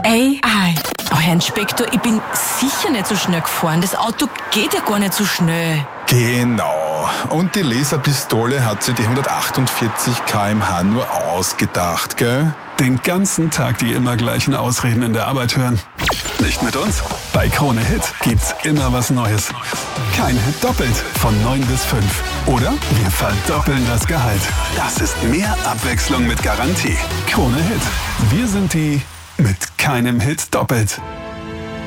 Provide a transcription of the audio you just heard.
AI. Oh, Herr Inspektor, ich bin sicher nicht so schnell gefahren. Das Auto geht ja gar nicht so schnell. Genau. Und die Laserpistole hat sie die 148 km/h nur ausgedacht, gell? Den ganzen Tag die immer gleichen Ausreden in der Arbeit hören. Nicht mit uns? Bei Krone Hit gibt's immer was Neues. Kein Hit doppelt von 9 bis 5. Oder wir verdoppeln das Gehalt. Das ist mehr Abwechslung mit Garantie. Krone Hit. Wir sind die mit keinem Hit doppelt.